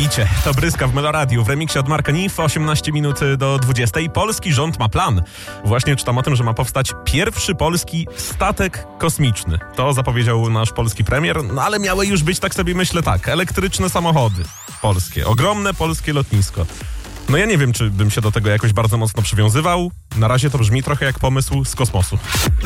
śpicie. To Bryska w Meloradiu w remiksie od Marka Nif, 18 minut do 20. Polski rząd ma plan. Właśnie czytam o tym, że ma powstać pierwszy polski statek kosmiczny. To zapowiedział nasz polski premier, no ale miały już być, tak sobie myślę, elektryczne samochody polskie. Ogromne polskie lotnisko. No ja nie wiem, czy bym się do tego jakoś bardzo mocno przywiązywał. Na razie to brzmi trochę jak pomysł z kosmosu.